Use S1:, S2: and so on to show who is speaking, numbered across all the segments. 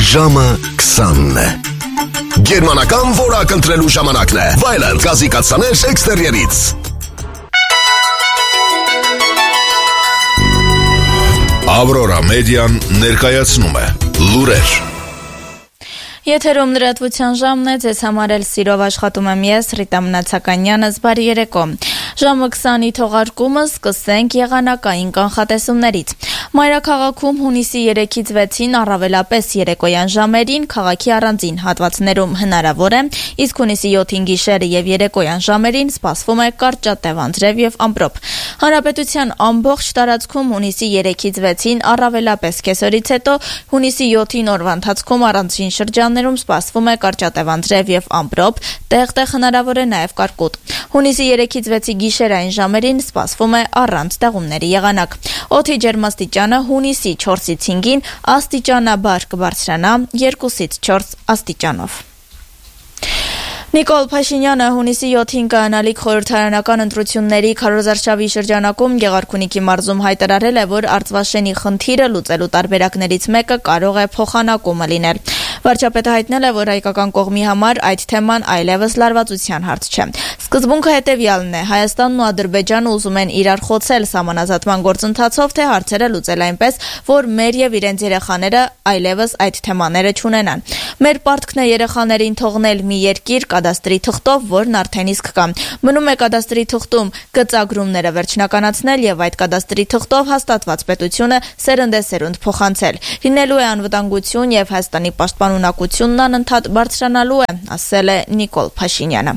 S1: Ժամը 20-ն է։ Գերմանական որակ ընտրելու ժամանակն է։ Վայելել գազիկացաներ էքստերիերից։ Ավրորա մեդիան ներկայացնում է լուրեր։
S2: Եթերում լրատվության ժամն է, ձեզ համար էլ սիրով աշխատում եմ ես, Ռիտա Մնացականյանը, բարի երեկո։ Ժամը 20-ի թողարկումը սկսենք եղանակային կանխատեսումներից։ Մայրաքաղաքում հունիսի 3-ից 6-ին առավելապես երեկոյան ժամերին քաղաքի առանձին հատվածներում հնարավոր է, իսկ հունիսի 7-ին գիշերը եւ երեկոյան ժամերին սպասվում է կարճատև անձրև եւ ամպրոպ։ Հանրապետության ամբողջ տարածքում հունիսի 3-ից 6-ին առավելապես կեսօրից հետո, հունիսի 7-ին օրվա ընթացքում առանձին շրջաններում սպասվում է կարճատև անձրև եւ ամպրոպ, տեղ-տեղ հնարավոր է նաեւ կարկուտ։ Հունիսի 3-ից 6-ի գիշերային ժամերին սպասվում է առանց տեղումների եղանակ։ Օդի ջերմաստիճանը հունիսի 4-ից 5-ին աստիճանաբար կբարձրանա 2-ից 4 աստիճանով։ Նիկոլ Փաշինյանը հունիսի 7-ին կայանալիք խորհրդարանական ընտրությունների քարոզարշավի շրջանակում Գեղարքունիքի մարզում հայտարարել է, որ Արծվաշենի խնդիրը լուծելու տարբերակներից մեկը կարող է փոխանակումը լինել։ Վարչապետը հայտնել է, որ հայկական կողմի համար այդ թեման այլևս լարվածության հարց չէ։ Սկզբունքը հետևյալն է. Հայաստանն ու Ադրբեջանը ուզում են իրար խոցել սահմանազատման գործընթացով, թե հարցերը լուծել այնպես, որ մեր եւ իրենց երեխաները այլևս այդ թեմաները չունենան։ Մեր պարտքն է երեխաներին թողնել մի երկիր կադաստրի թղթով, որն արդեն իսկ կա։ Մնում է կադաստրի թղթում գծագրումները վերջնականացնել եւ այդ կադաստրի թղթով հաստատված պետությունը սերնդեսերունդ փոխանցել։ Լինելու է անվտանգություն եւ Հայաստանի պաշտպանունակությունն անընդհատ բարձրանալու է, ասել է Նիկոլ Փաշինյանը։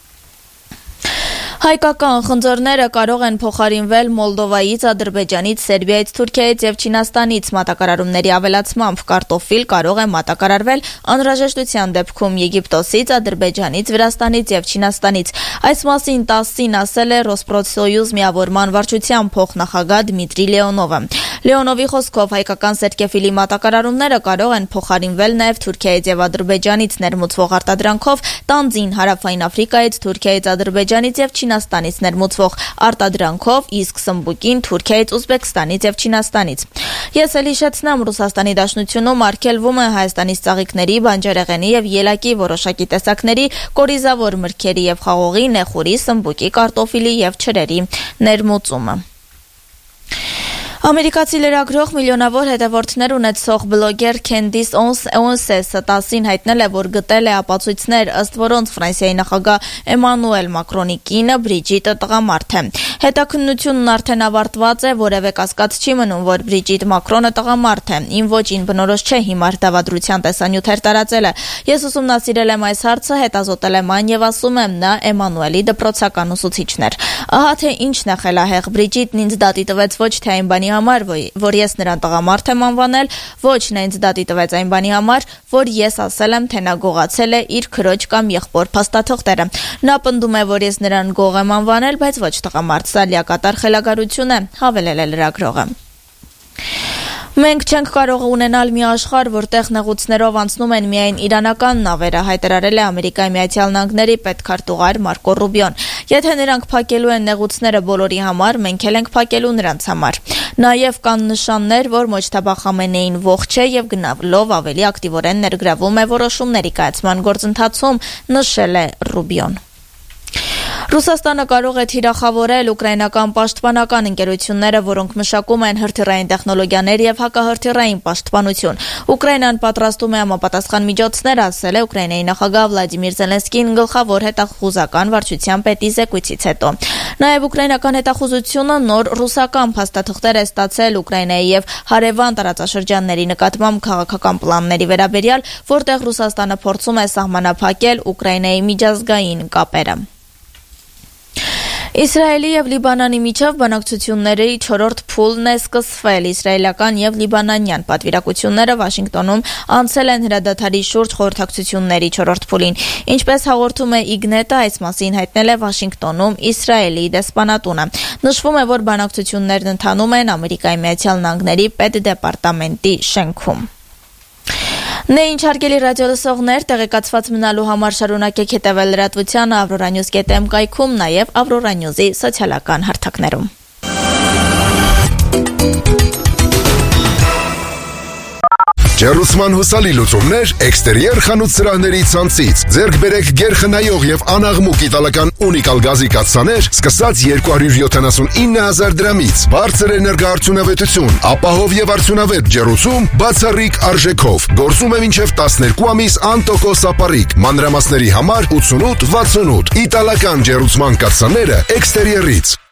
S2: Հայկական խնձորները կարող են փոխարինվել Մոլդովայից, Ադրբեջանից, Սերբիայից, Թուրքիայից եւ Չինաստանից մատակարարումների ավելացմամբ կարտոֆիլ կարող է մատակարարվել անհրաժեշտության դեպքում Եգիպտոսից, Ադրբեջանից, Վրաստանից եւ Չինաստանից։ Այս մասին ՏԱՍՍ-ին ասել է Ռոսպրոդսոյուզ միավորման վարչության փոխնախագահ Դմիտրի Լեոնովը։ Լեոնովի խոսքով հայկական սերկեֆիլի մատակարարումները կարող են փոխարինվել նաեւ Թուրքիայից եւ Ադրբեջանից ներմուծվող արտադրանքով, տանձին Հարավային Աֆրիկայից, Թուրքիայից, Ադրբեջանից եւ Չինաստանից ներմուծվող արտադրանքով, իսկ սմբուկին Թուրքիայից, Ուզբեկստանից եւ Չինաստանից։ Ես էլ հիշեցնեմ, Ռուսաստանի Դաշնությունում արգելվում է Հայաստանից ծաղիկների, բանջարեղենի եւ ելակի որոշակի տեսակների, կորիզավոր մրգերի եւ խաղողի, նեխուրի, սմբուկի, կարտոֆիլի եւ չրերի ներմուծումը։ Ամերիկացի լրագրող միլիոնավոր հետևորդներ ունեցող բլոգեր Քենդիս Օնսեսը ՏԱՍՍ-ին հայտնել է, որ գտել է ապացույցներ, ըստ որոնց Ֆրանսիայի նախագահ Էմանուել Մակրոնի կինը Բրիջիտը տղամարդ է։ Հետաքննությունն արդեն ավարտված է, որևէ կասկած չի մնում, որ Բրիջիտ Մակրոնը տղամարդ է։ Իմ ոչին բնորոշ չէ հիմար դավադրության տեսանյութեր տարածելը։ Ես ուսումնասիրել եմ այս հարցը, հետազոտել եմ այն եւ ասում եմ, նա Էմանուելի դպրոցական ուսուցիչն էր։ Ահա թե ինչն է խելահեղ։ Բրիջիտն ինձ դատի տվեց ոչ թե այն բանի համար, որ ես նրան տղամարդ եմ անվանել, ոչ նա ինձ դատի տվեց այն բանի համար, որ ես ասել եմ, թե նա գողացել է իր քրոջ կամ եղբոր փաստաթղթերը։ Նա պնդում է, որ ես նրան գող եմ անվանել, բայց ոչ տղամարդ, սա լիակատար խելագարություն է, հավելել է լրագրողը։ Մենք չենք կարող ունենալ մի աշխարհ, որտեղ նեղուցներով անցնում են միայն իրանական նավերը, հայտարարել է Ամերիկայի Միացյալ Նահանգների պետքարտուղար Մարկո Ռուբիոն։ Եթե նրանք փակելու են նեղուցները բոլորի համար, մենք էլ ենք փակելու նրանց համար։ Նաև կան նշաններ, որ Մոջթաբա Խամենեին ողջ է եւ գնալով ավելի ակտիվորեն ներգրավում է որոշումների կայացման գործընթացում, նշել է Ռուբիոն։ Ռուսաստանը կարող է թիրախավորել ուկրաինական պաշտպանական ընկերությունները, որոնք մշակում են հրթիռային տեխնոլոգիաներ եւ հակահրթիռային պաշտպանություն։ Ուկրաինան պատրաստում է համապատասխան միջոցներ, ասել է Ուկրաինայի նախագահ Վլադիմիր Զելենսկին գլխավոր հետախուզական վարչության պետի զեկույցից հետո։ Նաեւ ուկրաինական հետախուզությունը նոր ռուսական փաստաթղթեր է ստացել Ուկրաինայի եւ հարևան տարածաշրջանների նկատմամբ քաղաքական պլանների վերաբերյալ, որտեղ Ռուսաստանը փորձում է սահմանափակել Ուկրաինայի միջազգային կապերը։ Իսրայելի եւ Լիբանանի միջև բանակցությունների 4-րդ փուլն է սկսվել։ Իսրայելական եւ լիբանանյան պատվիրակությունները Վաշինգտոնում անցել են հրադադարի շուրջ խորհրդակցությունների 4-րդ փուլին։ Ինչպես հաղորդում է Իգնետը, այս մասին հայտնել է Վաշինգտոնում Իսրայելի դեսպանատունը։ Նշվում է, որ բանակցություններն ընթանում են Ամերիկայի Միացյալ Նահանգների պետդեպարտամենտի շենքում։ Ինչ հարգելի ռադիոլսողներ, տեղեկացված մնալու համար շարունակեք հետևել լրատվությանը avroranews.am կայքում, նաև Aurora News-ի սոցիալական հարթակներում։
S1: Ջեռուցման հուսալի լուծումներ էքստերիեր խանութ սրահների ցանցից։ Ձեռք բերեք գերխնայող եւ անաղմուկ իտալական ունիկալ գազի կաթսաներ սկսած 279,000 դրամից։ Բարձր էներգոարդյունավետություն, ապահով եւ արդյունավետ ջեռուցում բացառիկ արժեքով։ Գործում է մինչեւ 12 ամիս անտոկոս ապառիկ։ Մանրամասների համար 8868 իտալական ջեռուցման կաթսաները էքստերիերից։